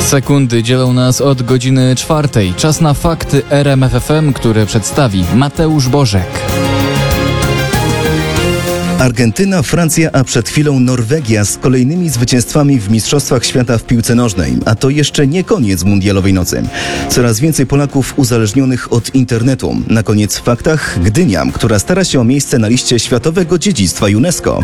Sekundy dzielą nas od godziny 4. Czas na fakty RMF FM, które przedstawi Mateusz Bożek. Argentyna, Francja, a przed chwilą Norwegia z kolejnymi zwycięstwami w Mistrzostwach Świata w piłce nożnej. A to jeszcze nie koniec mundialowej nocy. Coraz więcej Polaków uzależnionych od internetu. Na koniec w faktach Gdynia, która stara się o miejsce na liście Światowego Dziedzictwa UNESCO.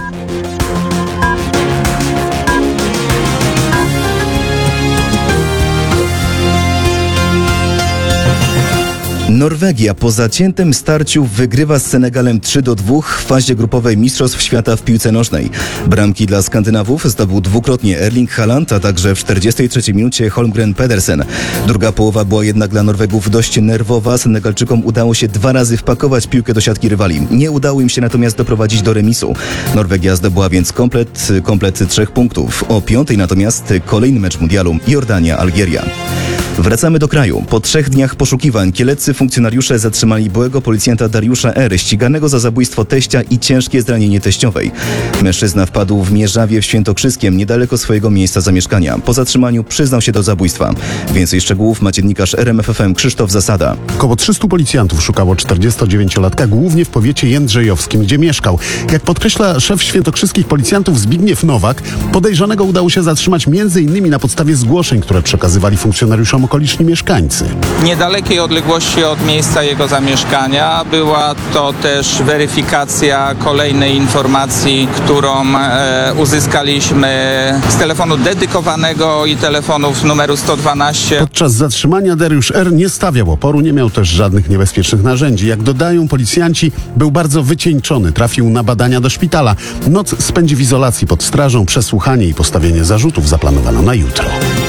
Norwegia po zaciętym starciu wygrywa z Senegalem 3-2 w fazie grupowej Mistrzostw Świata w piłce nożnej. Bramki dla Skandynawów zdobył dwukrotnie Erling Haaland, a także w 43 minucie Holmgren Pedersen. Druga połowa była jednak dla Norwegów dość nerwowa. Senegalczykom udało się 2 razy wpakować piłkę do siatki rywali. Nie udało im się natomiast doprowadzić do remisu. Norwegia zdobyła więc komplet 3 punktów. O 5 natomiast kolejny mecz mundialu Jordania-Algieria. Wracamy do kraju. Po 3 dniach poszukiwań kieleccy funkcjonariusze zatrzymali byłego policjanta Dariusza R., ściganego za zabójstwo teścia i ciężkie zranienie teściowej. Mężczyzna wpadł w Mierzawie w Świętokrzyskiem, niedaleko swojego miejsca zamieszkania. Po zatrzymaniu przyznał się do zabójstwa. Więcej szczegółów ma dziennikarz RMF FM Krzysztof Zasada. Około 300 policjantów szukało 49-latka głównie w powiecie jędrzejowskim, gdzie mieszkał. Jak podkreśla szef świętokrzyskich policjantów Zbigniew Nowak, podejrzanego udało się zatrzymać m.in. na podstawie zgłoszeń, które przekazywali funkcjonariuszom okoliczni mieszkańcy. W niedalekiej odległości od miejsca jego zamieszkania była to też weryfikacja kolejnej informacji, którą uzyskaliśmy z telefonu dedykowanego i telefonów numeru 112. Podczas zatrzymania Dariusz R. nie stawiał oporu, nie miał też żadnych niebezpiecznych narzędzi. Jak dodają policjanci, był bardzo wycieńczony, trafił na badania do szpitala. Noc spędzi w izolacji pod strażą, przesłuchanie i postawienie zarzutów zaplanowano na jutro.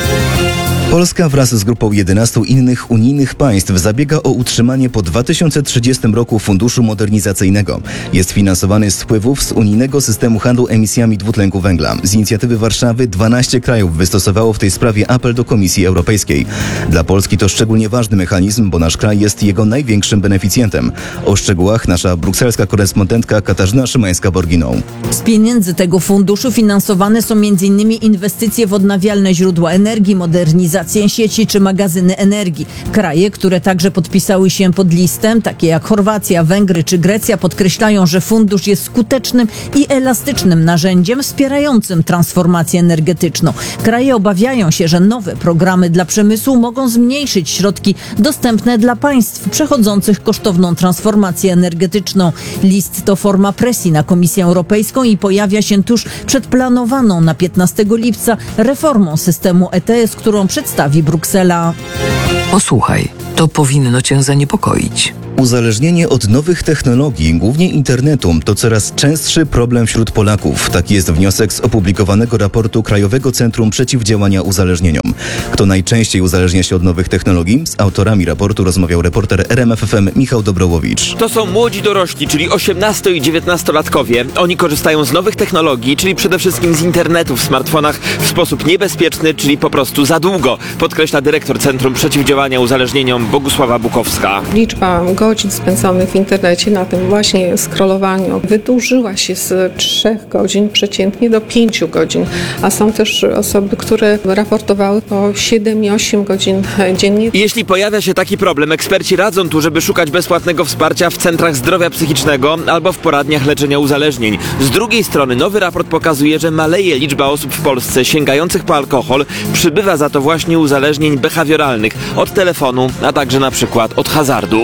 Polska wraz z grupą 11 innych unijnych państw zabiega o utrzymanie po 2030 roku funduszu modernizacyjnego. Jest finansowany z wpływów z unijnego systemu handlu emisjami dwutlenku węgla. Z inicjatywy Warszawy 12 krajów wystosowało w tej sprawie apel do Komisji Europejskiej. Dla Polski to szczególnie ważny mechanizm, bo nasz kraj jest jego największym beneficjentem. O szczegółach nasza brukselska korespondentka Katarzyna Szymańska-Borginą. Z pieniędzy tego funduszu finansowane są m.in. inwestycje w odnawialne źródła energii, modernizację sieci czy magazyny energii. Kraje, które także podpisały się pod listem, takie jak Chorwacja, Węgry czy Grecja, podkreślają, że fundusz jest skutecznym i elastycznym narzędziem wspierającym transformację energetyczną. Kraje obawiają się, że nowe programy dla przemysłu mogą zmniejszyć środki dostępne dla państw przechodzących kosztowną transformację energetyczną. List to forma presji na Komisję Europejską i pojawia się tuż przed planowaną na 15 lipca reformą systemu ETS, którą przedstawi Bruksela. Posłuchaj, to powinno cię zaniepokoić. Uzależnienie od nowych technologii, głównie internetu, to coraz częstszy problem wśród Polaków. Taki jest wniosek z opublikowanego raportu Krajowego Centrum Przeciwdziałania Uzależnieniom. Kto najczęściej uzależnia się od nowych technologii? Z autorami raportu rozmawiał reporter RMF FM Michał Dobrołowicz. To są młodzi dorośli, czyli 18- i 19-latkowie. Oni korzystają z nowych technologii, czyli przede wszystkim z internetu w smartfonach w sposób niebezpieczny, czyli po prostu za długo, podkreśla dyrektor Centrum Przeciwdziałania Uzależnieniom Bogusława Bukowska. Liczba godzin spędzonych w internecie na tym właśnie scrollowaniu wydłużyła się z 3 godzin przeciętnie do 5 godzin, a są też osoby, które raportowały po 7 i 8 godzin dziennie. Jeśli pojawia się taki problem, eksperci radzą tu, żeby szukać bezpłatnego wsparcia w centrach zdrowia psychicznego albo w poradniach leczenia uzależnień. Z drugiej strony nowy raport pokazuje, że maleje liczba osób w Polsce sięgających po alkohol, przybywa za to właśnie uzależnień behawioralnych od telefonu, a także na przykład od hazardu.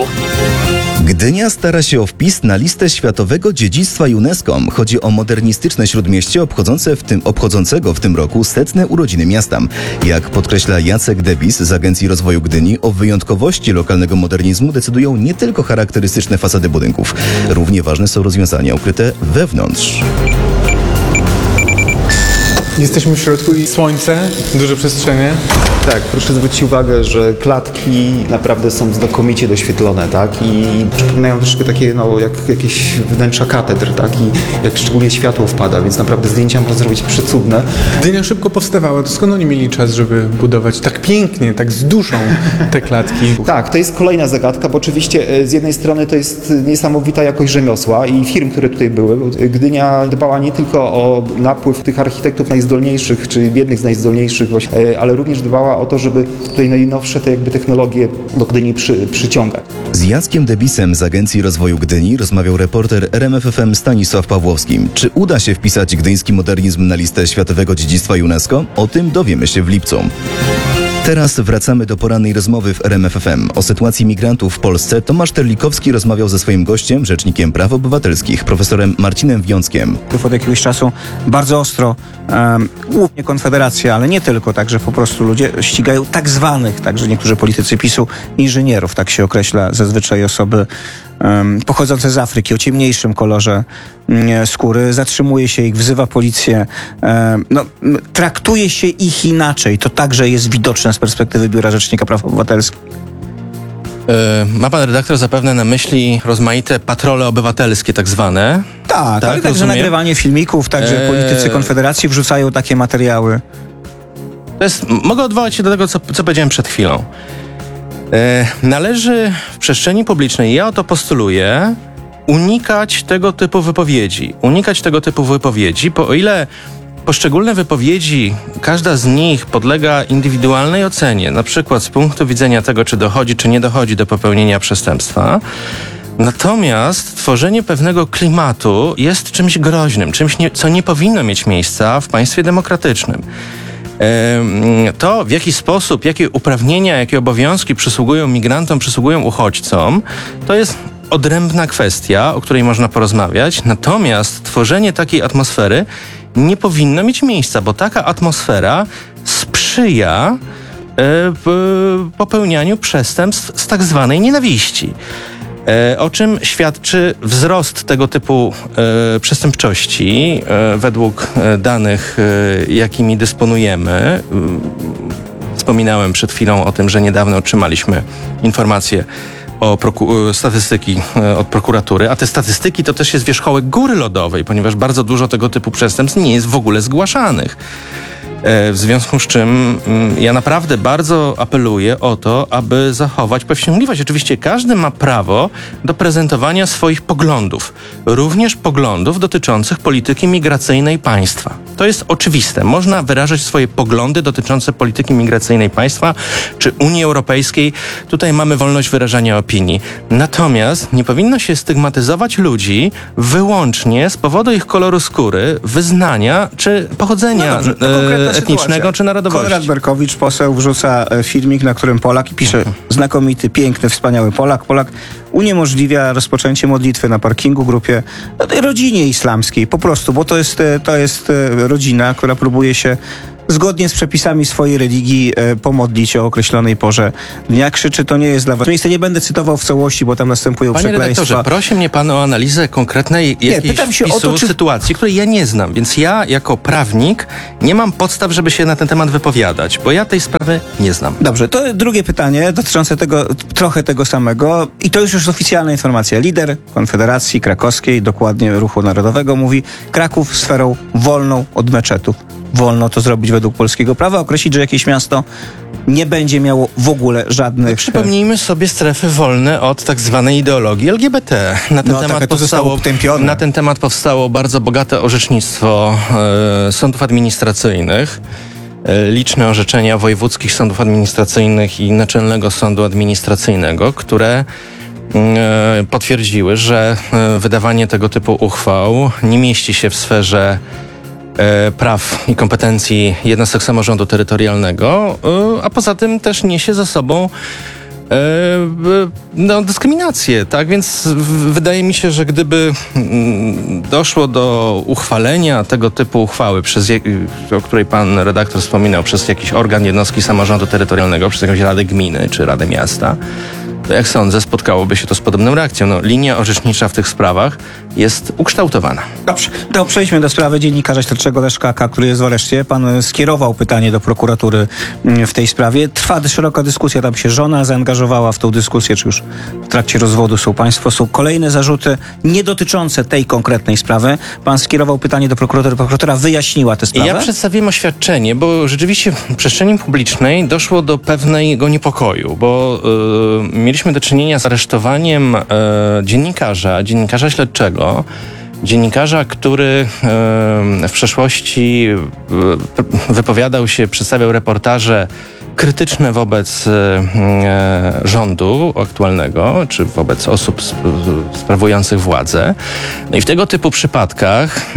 Gdynia stara się o wpis na listę Światowego Dziedzictwa UNESCO. Chodzi o modernistyczne śródmieście obchodzącego w tym roku 100. urodziny miasta. Jak podkreśla Jacek Debis z Agencji Rozwoju Gdyni, o wyjątkowości lokalnego modernizmu decydują nie tylko charakterystyczne fasady budynków. Równie ważne są rozwiązania ukryte wewnątrz. Jesteśmy w środku i słońce, duże przestrzenie. Tak, proszę zwrócić uwagę, że klatki naprawdę są znakomicie doświetlone, tak? I przypominają troszkę takie, jak jakieś wnętrza katedr, tak? I jak szczególnie światło wpada, więc naprawdę zdjęcia można zrobić przecudne. Gdynia szybko powstawała, to skąd oni mieli czas, żeby budować tak pięknie, tak z duszą te klatki? Tak, to jest kolejna zagadka, bo oczywiście z jednej strony to jest niesamowita jakość rzemiosła i firm, które tutaj były. Gdynia dbała nie tylko o napływ tych architektów najzdolniejszych, czy jednych z najzdolniejszych, ale również dbała o to, żeby tutaj najnowsze te jakby technologie do Gdyni przyciągać. Z Jackiem Debisem z Agencji Rozwoju Gdyni rozmawiał reporter RMFFM Stanisław Pawłowski. Czy uda się wpisać gdyński modernizm na listę Światowego Dziedzictwa UNESCO? O tym dowiemy się w lipcu. Teraz wracamy do porannej rozmowy w RMFFM. O sytuacji migrantów w Polsce Tomasz Terlikowski rozmawiał ze swoim gościem, rzecznikiem praw obywatelskich, profesorem Marcinem Wiąckiem. Od jakiegoś czasu bardzo ostro, głównie Konfederacja, ale nie tylko, także po prostu ludzie ścigają tak zwanych, także niektórzy politycy PiS-u, inżynierów, tak się określa zazwyczaj osoby pochodzące z Afryki, o ciemniejszym kolorze skóry, zatrzymuje się ich, wzywa policję, traktuje się ich inaczej. To także jest widoczne z perspektywy Biura Rzecznika Praw Obywatelskich. Ma pan redaktor zapewne na myśli rozmaite patrole obywatelskie tak zwane. Tak, ale także nagrywanie filmików, także politycy Konfederacji wrzucają takie materiały. Mogę odwołać się do tego, co powiedziałem przed chwilą. Należy w przestrzeni publicznej, ja o to postuluję, unikać tego typu wypowiedzi, bo o ile poszczególne wypowiedzi, każda z nich podlega indywidualnej ocenie, na przykład z punktu widzenia tego, czy dochodzi, czy nie dochodzi do popełnienia przestępstwa, natomiast tworzenie pewnego klimatu jest czymś groźnym, czymś, co nie powinno mieć miejsca w państwie demokratycznym. To, w jaki sposób, jakie uprawnienia, jakie obowiązki przysługują migrantom, przysługują uchodźcom, to jest odrębna kwestia, o której można porozmawiać. Natomiast tworzenie takiej atmosfery nie powinno mieć miejsca, bo taka atmosfera sprzyja popełnianiu przestępstw z tak zwanej nienawiści. O czym świadczy wzrost tego typu przestępczości według danych, jakimi dysponujemy. Wspominałem przed chwilą o tym, że niedawno otrzymaliśmy informacje o statystyki od prokuratury, a te statystyki to też jest wierzchołek góry lodowej, ponieważ bardzo dużo tego typu przestępstw nie jest w ogóle zgłaszanych. W związku z czym ja naprawdę bardzo apeluję o to, aby zachować powściągliwość. Oczywiście każdy ma prawo do prezentowania swoich poglądów, również poglądów dotyczących polityki migracyjnej państwa. To jest oczywiste. Można wyrażać swoje poglądy dotyczące polityki migracyjnej państwa czy Unii Europejskiej. Tutaj mamy wolność wyrażania opinii. Natomiast nie powinno się stygmatyzować ludzi wyłącznie z powodu ich koloru skóry, wyznania czy pochodzenia etnicznego czy narodowości. Konrad Berkowicz, poseł, wrzuca filmik, na którym Polak i pisze: znakomity, piękny, wspaniały Polak uniemożliwia rozpoczęcie modlitwy na parkingu grupie, rodzinie islamskiej, po prostu, bo to jest rodzina, która próbuje się zgodnie z przepisami swojej religii pomodlić o określonej porze dnia. Krzyczy: to nie jest dla was miejsce. Nie będę cytował w całości, bo tam następują przekleństwa. Panie redaktorze, prosi mnie pan o analizę konkretnej sytuacji, której ja nie znam, więc ja jako prawnik nie mam podstaw, żeby się na ten temat wypowiadać, bo ja tej sprawy nie znam. Dobrze, to drugie pytanie dotyczące trochę tego samego i to już oficjalna informacja. Lider Konfederacji Krakowskiej, dokładnie Ruchu Narodowego, mówi: Kraków sferą wolną od meczetów. Wolno to zrobić według polskiego prawa, określić, że jakieś miasto nie będzie miało w ogóle żadnych... Przypomnijmy sobie strefy wolne od tak zwanej ideologii LGBT. Na ten temat powstało bardzo bogate orzecznictwo sądów administracyjnych, liczne orzeczenia wojewódzkich sądów administracyjnych i Naczelnego Sądu Administracyjnego, które potwierdziły, że wydawanie tego typu uchwał nie mieści się w sferze praw i kompetencji jednostek samorządu terytorialnego, a poza tym też niesie ze sobą dyskryminację, tak? Więc wydaje mi się, że gdyby doszło do uchwalenia tego typu uchwały, o której pan redaktor wspominał, przez jakiś organ jednostki samorządu terytorialnego, przez jakąś radę gminy czy radę miasta, to jak sądzę, spotkałoby się to z podobną reakcją. Linia orzecznicza w tych sprawach jest ukształtowana. Dobrze, to przejdźmy do sprawy dziennikarza śledczego Leszka K., który jest w areszcie. Pan skierował pytanie do prokuratury w tej sprawie. Trwa szeroka dyskusja, tam się żona zaangażowała w tą dyskusję, czy już w trakcie rozwodu są państwo. Są kolejne zarzuty nie dotyczące tej konkretnej sprawy. Pan skierował pytanie do prokuratury, prokuratura wyjaśniła tę sprawę. Ja przedstawiłem oświadczenie, bo rzeczywiście w przestrzeni publicznej doszło do pewnego niepokoju, bo mieliśmy do czynienia z aresztowaniem dziennikarza śledczego, dziennikarza, który w przeszłości wypowiadał się, przedstawiał reportaże krytyczne wobec rządu aktualnego, czy wobec osób sprawujących władzę. No i w tego typu przypadkach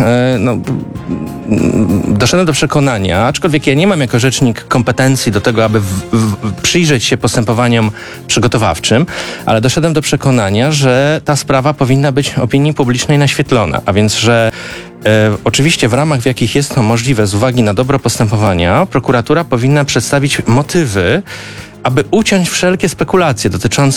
doszedłem do przekonania, aczkolwiek ja nie mam jako rzecznik kompetencji do tego, aby przyjrzeć się postępowaniom przygotowawczym, ale doszedłem do przekonania, że ta sprawa powinna być opinii publicznej naświetlona, a więc, że oczywiście w ramach, w jakich jest to możliwe z uwagi na dobro postępowania, prokuratura powinna przedstawić motywy, aby uciąć wszelkie spekulacje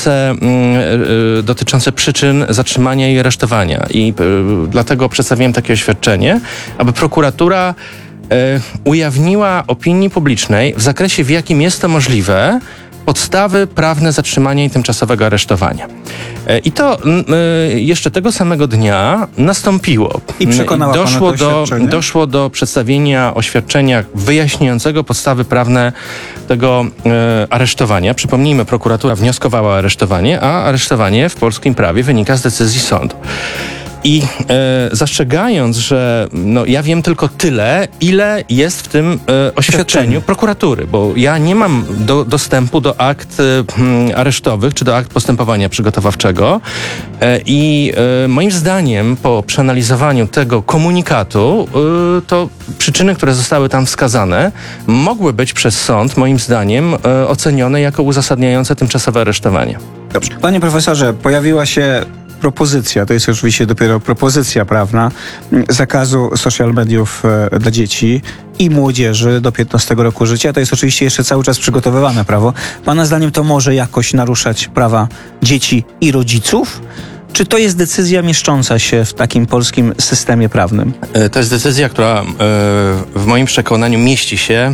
dotyczące przyczyn zatrzymania i aresztowania. I dlatego przedstawiłem takie oświadczenie, aby prokuratura ujawniła opinii publicznej w zakresie, w jakim jest to możliwe, podstawy prawne zatrzymania i tymczasowego aresztowania. I to jeszcze tego samego dnia nastąpiło. I przekonała Doszło do przedstawienia oświadczenia wyjaśniającego podstawy prawne tego aresztowania. Przypomnijmy, prokuratura wnioskowała o aresztowanie, a aresztowanie w polskim prawie wynika z decyzji sądu. I zastrzegając, że ja wiem tylko tyle, ile jest w tym oświadczeniu prokuratury, bo ja nie mam dostępu do akt aresztowych czy do akt postępowania przygotowawczego i moim zdaniem po przeanalizowaniu tego komunikatu to przyczyny, które zostały tam wskazane, mogły być przez sąd moim zdaniem ocenione jako uzasadniające tymczasowe aresztowanie. Dobrze. Panie profesorze, pojawiła się propozycja, to jest oczywiście dopiero propozycja prawna, zakazu social mediów dla dzieci i młodzieży do 15 roku życia. To jest oczywiście jeszcze cały czas przygotowywane prawo. Pana zdaniem to może jakoś naruszać prawa dzieci i rodziców? Czy to jest decyzja mieszcząca się w takim polskim systemie prawnym? To jest decyzja, która w moim przekonaniu mieści się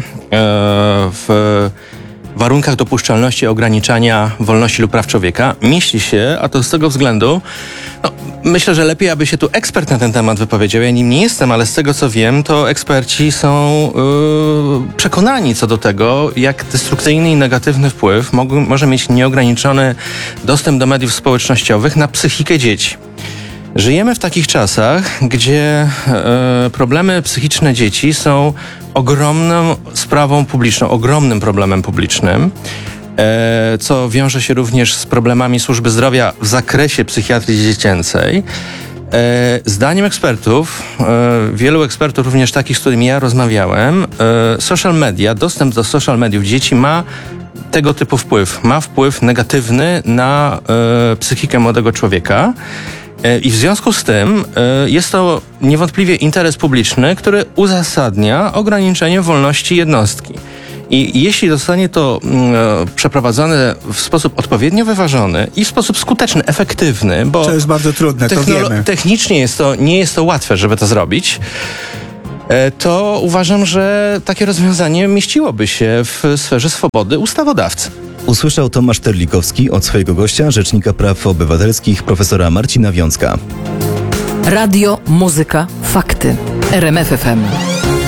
w warunkach dopuszczalności ograniczania wolności lub praw człowieka. Mieści się, a to z tego względu, myślę, że lepiej, aby się tu ekspert na ten temat wypowiedział. Ja nim nie jestem, ale z tego, co wiem, to eksperci są przekonani co do tego, jak destrukcyjny i negatywny wpływ może mieć nieograniczony dostęp do mediów społecznościowych na psychikę dzieci. Żyjemy w takich czasach, gdzie problemy psychiczne dzieci są ogromną sprawą publiczną, ogromnym problemem publicznym, co wiąże się również z problemami służby zdrowia w zakresie psychiatrii dziecięcej. Zdaniem ekspertów, wielu ekspertów, również takich, z którymi ja rozmawiałem, social media, dostęp do social mediów dzieci ma tego typu wpływ. Ma wpływ negatywny na psychikę młodego człowieka. I w związku z tym jest to niewątpliwie interes publiczny, który uzasadnia ograniczenie wolności jednostki. I jeśli zostanie to przeprowadzone w sposób odpowiednio wyważony i w sposób skuteczny, efektywny, bo to jest bardzo trudne, to wiemy. Technicznie nie jest to łatwe, żeby to zrobić, to uważam, że takie rozwiązanie mieściłoby się w sferze swobody ustawodawcy. Usłyszał Tomasz Terlikowski od swojego gościa, rzecznika praw obywatelskich, profesora Marcina Wiącka. Radio, muzyka, fakty. RMF FM.